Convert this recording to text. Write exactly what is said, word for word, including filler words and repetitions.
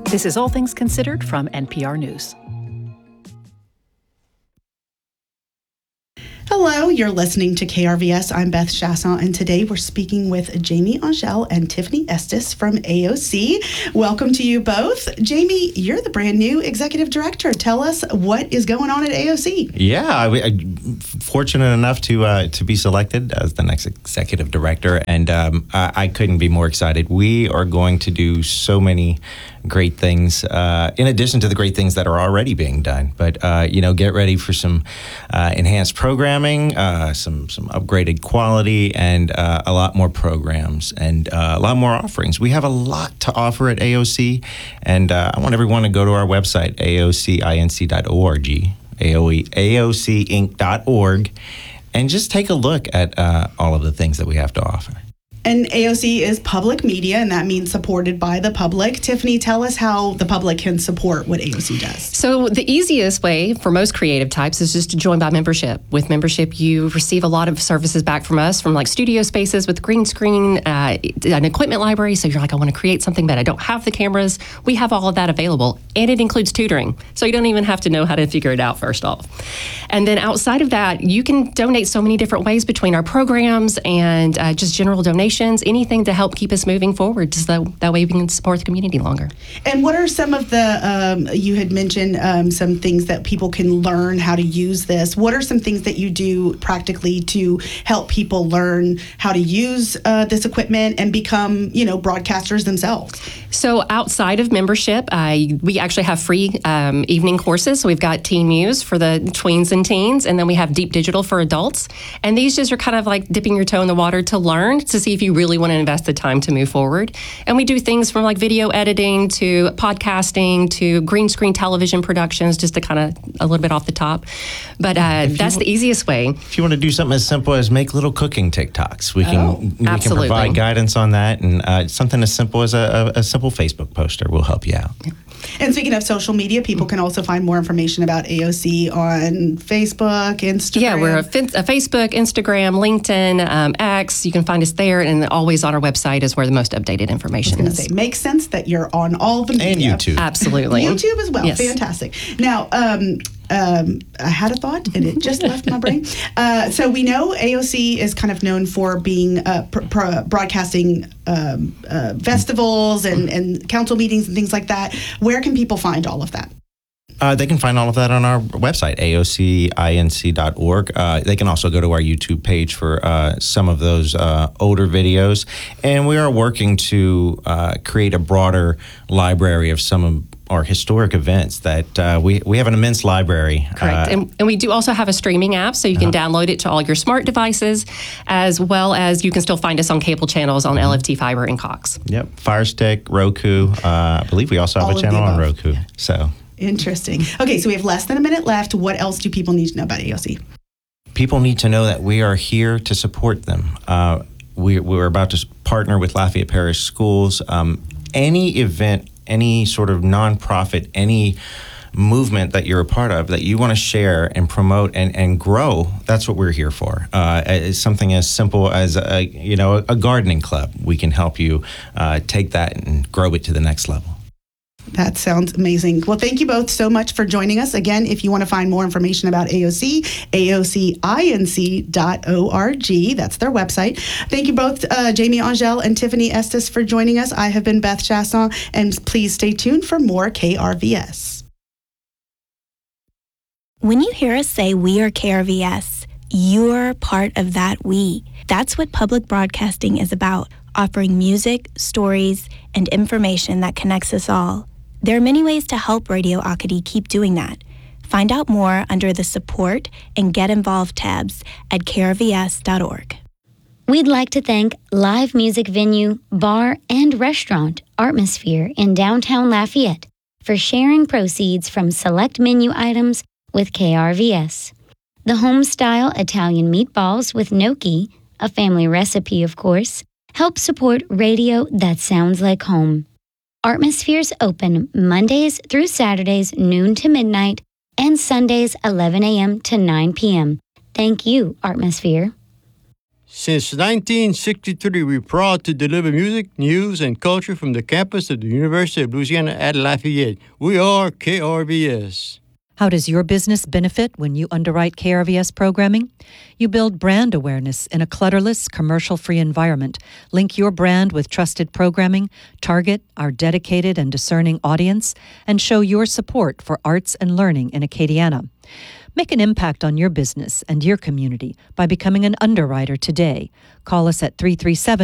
This is All Things Considered from N P R News. Hello, you're listening to K R V S. I'm Beth Chasson, and today we're speaking with Jamie Angel and Tiffany Estes from A O C. Welcome to you both. Jamie, you're the brand new executive director. Tell us what is going on at A O C. Yeah, I, I'm fortunate enough to uh, to be selected as the next executive director, and um, I, I couldn't be more excited. We are going to do so many great things, uh, in addition to the great things that are already being done. But, uh, you know, get ready for some uh, enhanced programming, uh, some some upgraded quality, and uh, a lot more programs and uh, a lot more offerings. We have a lot to offer at A O C, and uh, I want everyone to go to our website, A O C inc dot org, A O C inc dot org, and just take a look at uh, all of the things that we have to offer. And A O C is public media, and that means supported by the public. Tiffany, tell us how the public can support what A O C does. So the easiest way for most creative types is just to join by membership. With membership, you receive a lot of services back from us, from like studio spaces with green screen, uh, an equipment library. So you're like, I want to create something, but I don't have the cameras. We have all of that available, and it includes tutoring. So you don't even have to know how to figure it out first off. And then outside of that, you can donate so many different ways between our programs and uh, just general donations. Anything to help keep us moving forward, so that, that way we can support the community longer. And what are some of the, um, you had mentioned um, some things that people can learn how to use this. What are some things that you do practically to help people learn how to use uh, this equipment and become, you know, broadcasters themselves? So outside of membership, uh, we actually have free um, evening courses. So we've got Teen Muse for the tweens and teens, and then we have Deep Digital for adults. And these just are kind of like dipping your toe in the water to learn, to see if you really want to invest the time to move forward. And we do things from like video editing to podcasting to green screen television productions, just to kind of a little bit off the top. But uh, that's you, the easiest way. If you want to do something as simple as make little cooking TikToks, we can oh, we absolutely. can provide guidance on that, and uh, something as simple as a, a, a simple Facebook poster will help you out. Yeah. And speaking of social media, people can also find more information about A O C on Facebook, Instagram. Yeah, we're a, a Facebook, Instagram, LinkedIn, um, X. You can find us there, and always on our website is where the most updated information is. Say, makes sense that you're on all the media. And YouTube. Absolutely. YouTube as well. Yes. Fantastic. Now, um, um, I had a thought, and it just left my brain. Uh, so we know A O C is kind of known for being uh, pr- pr- broadcasting um, uh, festivals and, and council meetings and things like that. Where can people find all of that? Uh, they can find all of that on our website, A O C inc dot org. Uh, they can also go to our YouTube page for uh, some of those uh, older videos. And we are working to uh, create a broader library of some of our historic events that uh, we, we have an immense library. Correct. Uh, and, and we do also have a streaming app, so you can uh-huh. download it to all your smart devices, as well as you can still find us on cable channels on L F T Fiber and Cox. Yep. Fire Stick, Roku. Uh, I believe we also have All a channel on above. Roku. So Interesting. Okay, so we have less than a minute left. What else do people need to know about A O C? people need to know that we are here to support them. Uh, we, we're about to partner with Lafayette Parish Schools. Um, any event, any sort of nonprofit, any movement that you're a part of that you want to share and promote and, and grow, that's what we're here for. Uh, it's something as simple as a, you know, a gardening club. We can help you uh, take that and grow it to the next level. That sounds amazing. Well, thank you both so much for joining us. Again, if you want to find more information about A O C, A O C inc dot org. That's their website. Thank you both, uh, Jamie Angel and Tiffany Estes, for joining us. I have been Beth Chasson, and please stay tuned for more K R V S. When you hear us say we are K R V S, you're part of that we. That's what public broadcasting is about, offering music, stories, and information that connects us all. There are many ways to help Radio Acadie keep doing that. Find out more under the Support and Get Involved tabs at K R V S dot org. We'd like to thank live music venue, bar, and restaurant Artmosphere in downtown Lafayette for sharing proceeds from select menu items with K R V S. The home-style Italian meatballs with gnocchi, a family recipe of course, help support radio that sounds like home. Artmosphere's open Mondays through Saturdays noon to midnight and Sundays eleven a.m. to nine p.m. Thank you, Artmosphere. Since nineteen sixty-three, we're proud to deliver music, news, and culture from the campus of the University of Louisiana at Lafayette. We are K R V S. How does your business benefit when you underwrite K R V S programming? You build brand awareness in a clutterless, commercial-free environment. Link your brand with trusted programming, target our dedicated and discerning audience, and show your support for arts and learning in Acadiana. Make an impact on your business and your community by becoming an underwriter today. Call us at three three seven